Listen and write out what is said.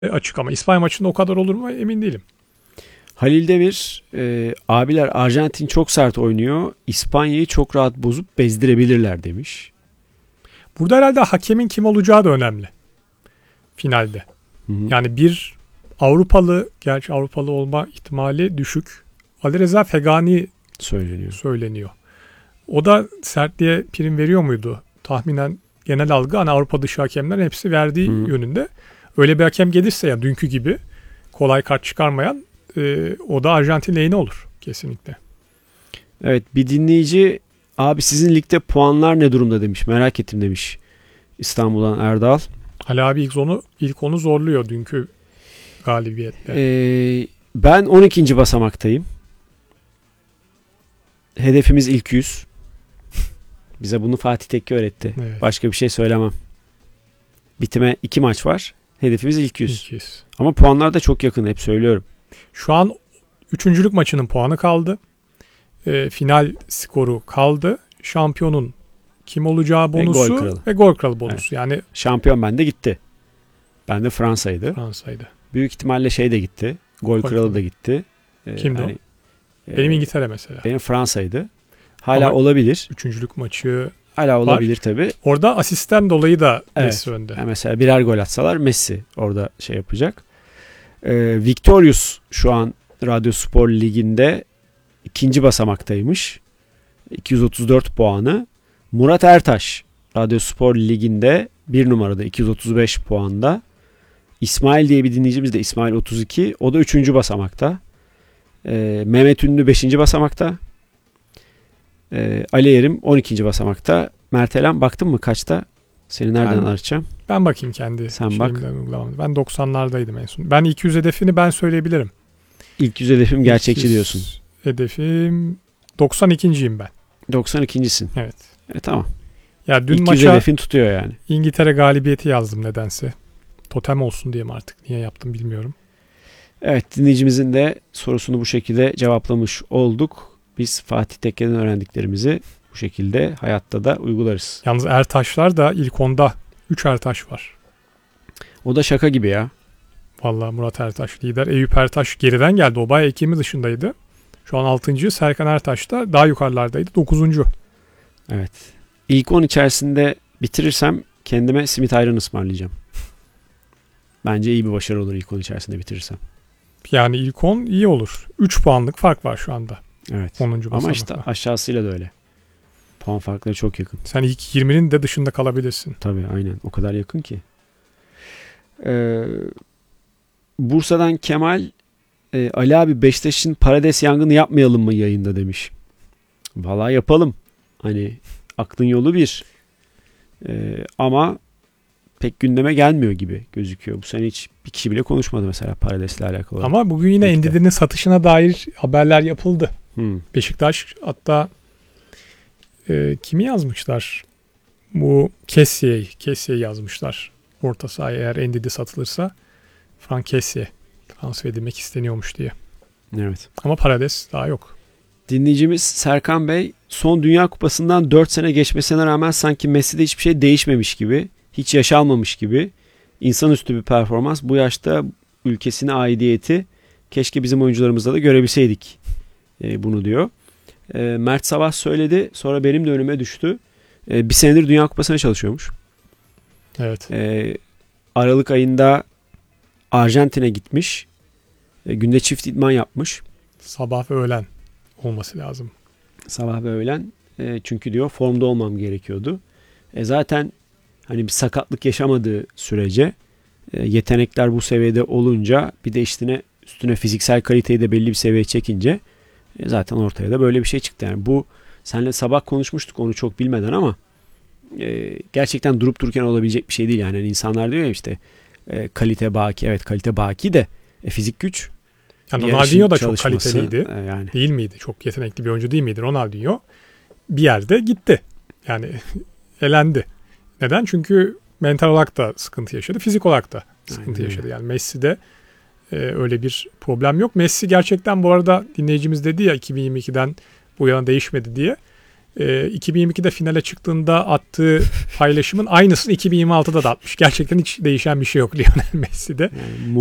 açık ama İspanya maçında o kadar olur mu emin değilim. Halil Demir, abiler Arjantin çok sert oynuyor. İspanya'yı çok rahat bozup bezdirebilirler demiş. Burada herhalde hakemin kim olacağı da önemli. Finalde. Hı hı. Yani bir Avrupalı, gerçi Avrupalı olma ihtimali düşük. Alireza Fegani söyleniyor. O da sertliğe prim veriyor muydu? Tahminen genel algı hani Avrupa dışı hakemlerin hepsi verdiği yönünde. Öyle bir hakem gelirse ya dünkü gibi kolay kart çıkarmayan o da Arjantin lehine olur kesinlikle. Evet, bir dinleyici abi sizin ligde puanlar ne durumda demiş. Merak ettim demiş. İstanbul'dan Erdal. Ali abi ilk onu zorluyor dünkü galibiyette. Ben 12. basamaktayım. Hedefimiz ilk 100. Bize bunu Fatih Tekke öğretti. Evet. Başka bir şey söylemem. Bitime 2 maç var. Hedefimiz ilk 100. 200. Ama puanlar da çok yakın, hep söylüyorum. Şu an üçüncülük maçının puanı kaldı. Final skoru kaldı. Şampiyonun kim olacağı bonusu ve gol kralı bonusu. Evet. Yani şampiyon bende gitti. Bende Fransa'ydı. Büyük ihtimalle şey de gitti. Gol kralı da gitti. Kimdi o? Benim İngiltere mesela. Benim Fransa'ydı. Hala ama olabilir. Üçüncülük maçı hala olabilir tabii. Orada asistten dolayı da Messi önde. Yani mesela birer gol atsalar Messi orada şey yapacak. Victorious şu an Radyo Spor Ligi'nde 2. basamaktaymış. 234 puanı. Murat Ertaş Radyo Spor Ligi'nde 1 numarada 235 puanda. İsmail diye bir dinleyicimiz de İsmail 32. O da 3. basamakta. Mehmet Ünlü 5. basamakta. Ali Erim 12. basamakta. Mert Elen baktın mı kaçta? Seni nereden arayacağım? Ben bakayım kendi Sen bak. Ben 90'lardaydım en son. Ben 200 hedefini ben söyleyebilirim. İlk 100 hedefim gerçekçi diyorsun. Hedefim 92.'yim ben. 92.'sin. Evet. Tamam. Ya dün İlk maça hedefin tutuyor yani. İngiltere galibiyeti yazdım nedense. Totem olsun diye mi artık? Niye yaptım bilmiyorum. Evet, dinleyicimizin de sorusunu bu şekilde cevaplamış olduk. Biz Fatih Tekke'den öğrendiklerimizi bu şekilde hayatta da uygularız. Yalnız Ertaşlar da ilk 10'da 3 Ertaş var. O da şaka gibi ya. Vallahi Murat Ertaş lider. Eyüp Ertaş geriden geldi. O bayağı 2'miz dışındaydı. Şu an 6. Serkan Ertaş da daha yukarılardaydı. 9. Evet. İlk 10 içerisinde bitirirsem kendime simit ayran ısmarlayacağım. Bence iyi bir başarı olur ilk 10 içerisinde bitirirsem. Yani ilk 10 iyi olur. 3 puanlık fark var şu anda. Evet. 10. basamakta. Ama işte aşağısıyla da öyle. Puan farkları çok yakın. Sen ilk 20'nin de dışında kalabilirsin. Tabii aynen. O kadar yakın ki. Bursa'dan Kemal Ali abi Beşiktaş'ın Parades yangını yapmayalım mı yayında demiş. Vallahi yapalım. Hani aklın yolu bir. Ama pek gündeme gelmiyor gibi gözüküyor. Bu sene hiç bir kişi bile konuşmadı mesela Parades'le alakalı. Ama bugün yine Endidi'nin satışına dair haberler yapıldı. Beşiktaş hatta kimi yazmışlar? Bu Kessié yazmışlar. Orta sahaya eğer Endidi satılırsa Franck Kessié transfer edilmek isteniyormuş diye. Evet. Ama Parades daha yok. Dinleyicimiz Serkan Bey, son Dünya Kupası'ndan 4 sene geçmesine rağmen sanki Messi'de hiçbir şey değişmemiş gibi, hiç yaşanmamış gibi, insanüstü bir performans. Bu yaşta ülkesine aidiyeti keşke bizim oyuncularımızda da görebilseydik bunu diyor. Mert Sabah söyledi, sonra benim de önüme düştü. Bir senedir Dünya Kupası'na çalışıyormuş. Evet. Aralık ayında Arjantin'e gitmiş. Günde çift idman yapmış. Sabah ve öğlen olması lazım. Sabah ve öğlen. Çünkü diyor formda olmam gerekiyordu. Zaten hani bir sakatlık yaşamadığı sürece yetenekler bu seviyede olunca bir de üstüne fiziksel kaliteyi de belli bir seviyeye çekince zaten ortaya da böyle bir şey çıktı. Yani bu seninle sabah konuşmuştuk onu çok bilmeden ama gerçekten durup dururken olabilecek bir şey değil. Yani insanlar diyor ya işte kalite baki. Evet kalite baki de fizik güç. Yani Ronaldinho da çok kaliteliydi. Yani. Değil miydi? Çok yetenekli bir oyuncu değil miydi? Ronaldinho bir yerde gitti. Yani elendi. Neden? Çünkü mental olarak da sıkıntı yaşadı. Fizik olarak da sıkıntı yaşadı. Yani Messi'de öyle bir problem yok. Messi gerçekten bu arada dinleyicimiz dedi ya 2022'den bu yana değişmedi diye. 2022'de finale çıktığında attığı paylaşımın aynısını 2026'da da atmış. Gerçekten hiç değişen bir şey yok Lionel Messi'de. Yani